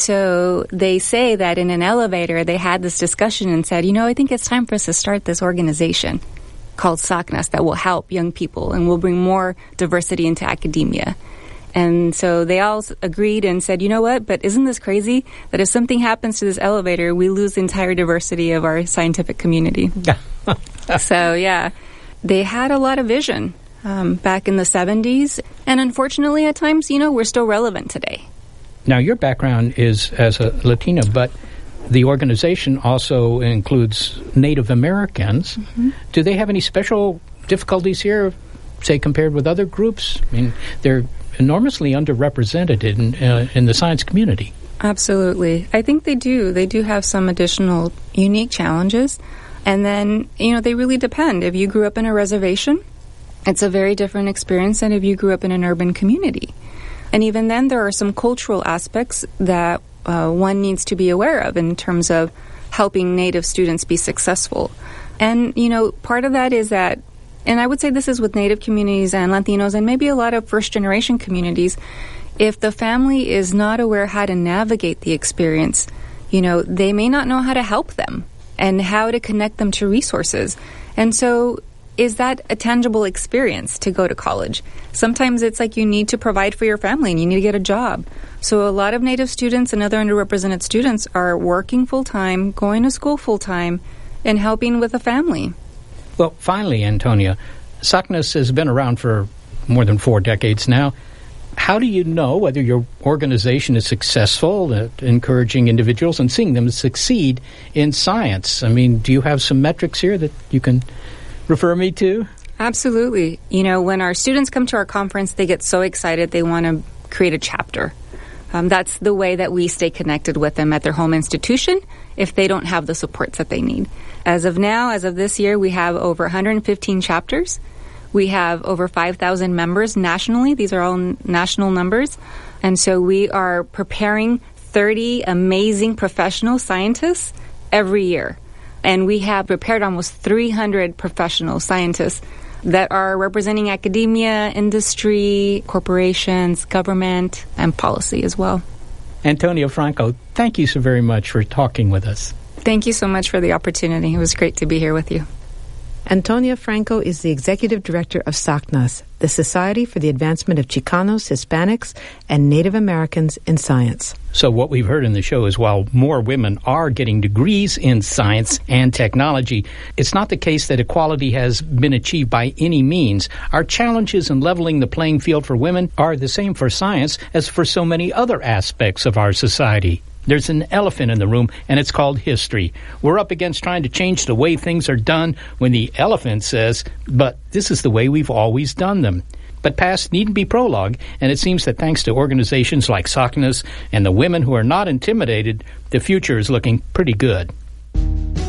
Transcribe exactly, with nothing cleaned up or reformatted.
So they say that in an elevator, they had this discussion and said, you know, I think it's time for us to start this organization called SACNAS that will help young people and will bring more diversity into academia. And so they all agreed and said, you know what, but isn't this crazy that if something happens to this elevator, we lose the entire diversity of our scientific community? So, yeah, they had a lot of vision um, back in the seventies. And unfortunately, at times, you know, we're still relevant today. Now, your background is as a Latina, but the organization also includes Native Americans. Mm-hmm. Do they have any special difficulties here, say, compared with other groups? I mean, they're enormously underrepresented in uh, in the science community. Absolutely. I think they do. They do have some additional unique challenges. And then, you know, they really depend. If you grew up in a reservation, it's a very different experience than if you grew up in an urban community. And even then, there are some cultural aspects that uh, one needs to be aware of in terms of helping Native students be successful. And, you know, part of that is that, and I would say this is with Native communities and Latinos and maybe a lot of first-generation communities, if the family is not aware how to navigate the experience, you know, they may not know how to help them and how to connect them to resources. And so is that a tangible experience to go to college? Sometimes it's like you need to provide for your family and you need to get a job. So a lot of Native students and other underrepresented students are working full-time, going to school full-time, and helping with a family. Well, finally, Antonia, SACNAS has been around for more than four decades now. How do you know whether your organization is successful at encouraging individuals and seeing them succeed in science? I mean, do you have some metrics here that you can refer me to? Absolutely. You know, when our students come to our conference, they get so excited they want to create a chapter. Um, that's the way that we stay connected with them at their home institution if they don't have the supports that they need. As of now, as of this year, we have over one hundred fifteen chapters. We have over five thousand members nationally. These are all n- national numbers. And so we are preparing thirty amazing professional scientists every year. And we have prepared almost three hundred professional scientists that are representing academia, industry, corporations, government, and policy as well. Antonia Franco, thank you so very much for talking with us. Thank you so much for the opportunity. It was great to be here with you. Antonia Franco is the Executive Director of SACNAS, the Society for the Advancement of Chicanos, Hispanics, and Native Americans in Science. So what we've heard in the show is while more women are getting degrees in science and technology, it's not the case that equality has been achieved by any means. Our challenges in leveling the playing field for women are the same for science as for so many other aspects of our society. There's an elephant in the room, and it's called history. We're up against trying to change the way things are done when the elephant says, but this is the way we've always done them. But past needn't be prologue, and it seems that thanks to organizations like SACNAS and the women who are not intimidated, the future is looking pretty good.